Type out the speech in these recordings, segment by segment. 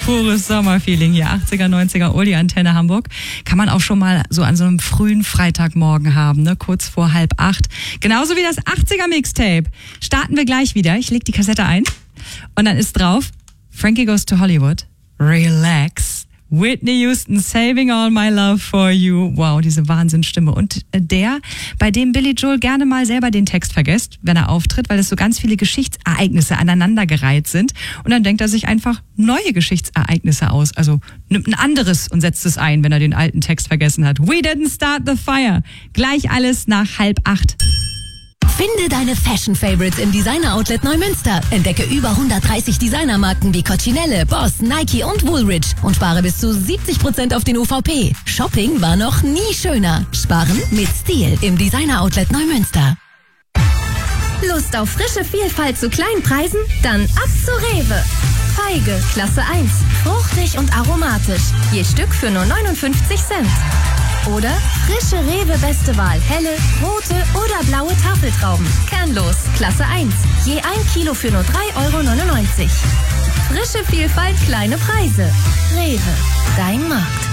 Pures Sommerfeeling hier, 80er, 90er, Oldie Antenne Hamburg. Kann man auch schon mal so an so einem frühen Freitagmorgen haben, ne? Kurz vor 7:30. Genauso wie das 80er Mixtape. Starten wir gleich wieder. Ich leg die Kassette ein und dann ist drauf Frankie Goes to Hollywood, Relax, Whitney Houston, Saving All My Love for You. Wow, diese Wahnsinnsstimme. Und der, bei dem Billy Joel gerne mal selber den Text vergisst, wenn er auftritt, weil es so ganz viele Geschichtsereignisse aneinandergereiht sind. Und dann denkt er sich einfach neue Geschichtsereignisse aus. Also nimmt ein anderes und setzt es ein, wenn er den alten Text vergessen hat. We didn't start the fire. Gleich alles nach 7:30. Finde deine Fashion-Favorites im Designer-Outlet Neumünster. Entdecke über 130 Designermarken wie Coccinelle, Boss, Nike und Woolrich und spare bis zu 70% auf den UVP. Shopping war noch nie schöner. Sparen mit Stil im Designer-Outlet Neumünster. Lust auf frische Vielfalt zu kleinen Preisen? Dann ab zu Rewe. Feige, Klasse 1. Fruchtig und aromatisch. Je Stück für nur 59 Cent. Oder frische Rewe Beste Wahl. Helle, rote oder blaue Tafeltrauben. Kernlos, Klasse 1. Je 1 Kilo für nur 3,99 €. Frische Vielfalt, kleine Preise. Rewe, dein Markt.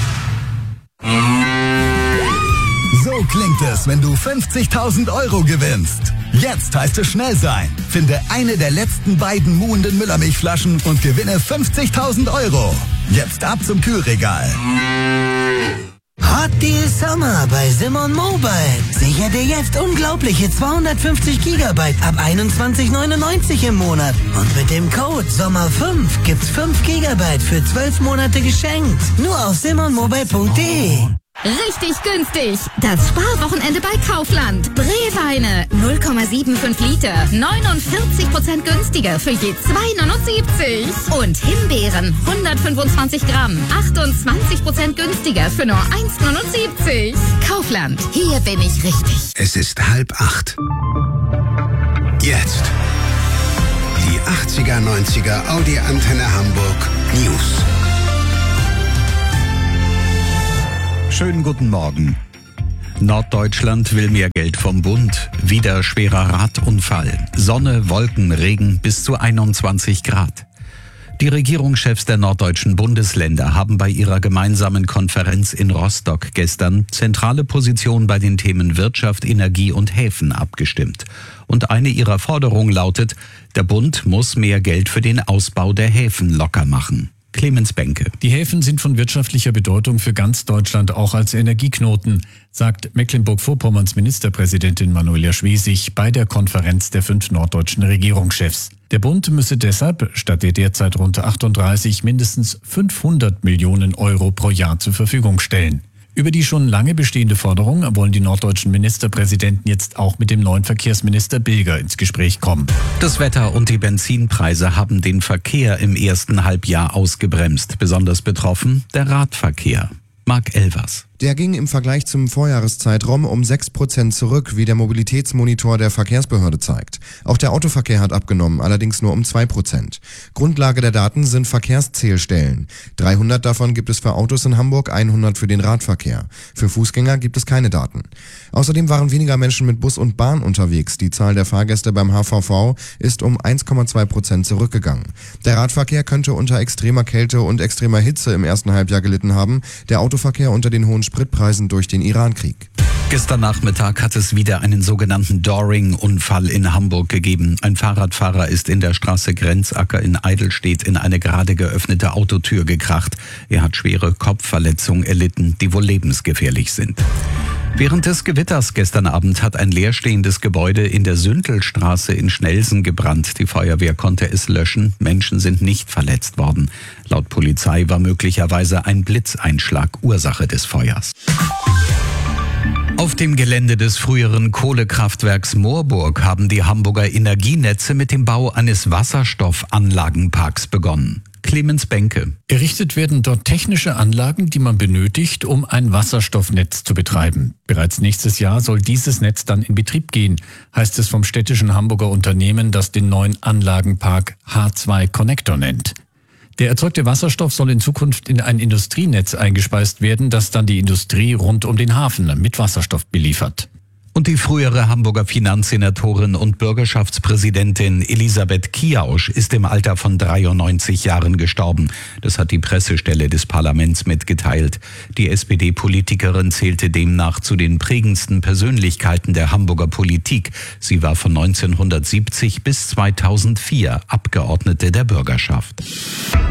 So klingt es, wenn du 50.000 € gewinnst. Jetzt heißt es schnell sein. Finde eine der letzten beiden muhenden Müllermilchflaschen und gewinne 50.000 €. Jetzt ab zum Kühlregal. Hot Deal Summer bei Simon Mobile. Sicher dir jetzt unglaubliche 250 GB ab 21,99 € im Monat. Und mit dem Code SOMMER5 gibt's 5 GB für 12 Monate geschenkt. Nur auf simonmobile.de. Richtig günstig. Das Sparwochenende bei Kaufland. Brewweine 0,75 Liter. 49% günstiger für je 2,79 €. Und Himbeeren 125 Gramm. 28% günstiger für nur 1,79 €. Kaufland. Hier bin ich richtig. Es ist 7:30. Jetzt. Die 80er, 90er Audi Antenne Hamburg News. Schönen guten Morgen. Norddeutschland will mehr Geld vom Bund. Wieder schwerer Radunfall. Sonne, Wolken, Regen bis zu 21 Grad. Die Regierungschefs der norddeutschen Bundesländer haben bei ihrer gemeinsamen Konferenz in Rostock gestern zentrale Positionen bei den Themen Wirtschaft, Energie und Häfen abgestimmt. Und eine ihrer Forderungen lautet, der Bund muss mehr Geld für den Ausbau der Häfen locker machen. Clemens Benke. Die Häfen sind von wirtschaftlicher Bedeutung für ganz Deutschland, auch als Energieknoten, sagt Mecklenburg-Vorpommerns Ministerpräsidentin Manuela Schwesig bei der Konferenz der 5 norddeutschen Regierungschefs. Der Bund müsse deshalb statt der derzeit rund 38 mindestens 500 Millionen € pro Jahr zur Verfügung stellen. Über die schon lange bestehende Forderung wollen die norddeutschen Ministerpräsidenten jetzt auch mit dem neuen Verkehrsminister Bilger ins Gespräch kommen. Das Wetter und die Benzinpreise haben den Verkehr im ersten Halbjahr ausgebremst. Besonders betroffen der Radverkehr. Marc Elvers. Der ging im Vergleich zum Vorjahreszeitraum um 6% zurück, wie der Mobilitätsmonitor der Verkehrsbehörde zeigt. Auch der Autoverkehr hat abgenommen, allerdings nur um 2%. Grundlage der Daten sind Verkehrszählstellen. 300 davon gibt es für Autos in Hamburg, 100 für den Radverkehr. Für Fußgänger gibt es keine Daten. Außerdem waren weniger Menschen mit Bus und Bahn unterwegs. Die Zahl der Fahrgäste beim HVV ist um 1,2% zurückgegangen. Der Radverkehr könnte unter extremer Kälte und extremer Hitze im ersten Halbjahr gelitten haben. Der Autoverkehr unter den hohen Spritpreisen durch den Iran-Krieg. Gestern Nachmittag hat es wieder einen sogenannten Doring-Unfall in Hamburg gegeben. Ein Fahrradfahrer ist in der Straße Grenzacker in Eidelstedt in eine gerade geöffnete Autotür gekracht. Er hat schwere Kopfverletzungen erlitten, die wohl lebensgefährlich sind. Während des Gewitters gestern Abend hat ein leerstehendes Gebäude in der Süntelstraße in Schnelsen gebrannt. Die Feuerwehr konnte es löschen. Menschen sind nicht verletzt worden. Laut Polizei war möglicherweise ein Blitzeinschlag Ursache des Feuers. Auf dem Gelände des früheren Kohlekraftwerks Moorburg haben die Hamburger Energienetze mit dem Bau eines Wasserstoffanlagenparks begonnen. Clemens Benke. Errichtet werden dort technische Anlagen, die man benötigt, um ein Wasserstoffnetz zu betreiben. Bereits nächstes Jahr soll dieses Netz dann in Betrieb gehen, heißt es vom städtischen Hamburger Unternehmen, das den neuen Anlagenpark H2 Connector nennt. Der erzeugte Wasserstoff soll in Zukunft in ein Industrienetz eingespeist werden, das dann die Industrie rund um den Hafen mit Wasserstoff beliefert. Und die frühere Hamburger Finanzsenatorin und Bürgerschaftspräsidentin Elisabeth Kiausch ist im Alter von 93 Jahren gestorben. Das hat die Pressestelle des Parlaments mitgeteilt. Die SPD-Politikerin zählte demnach zu den prägendsten Persönlichkeiten der Hamburger Politik. Sie war von 1970 bis 2004 Abgeordnete der Bürgerschaft.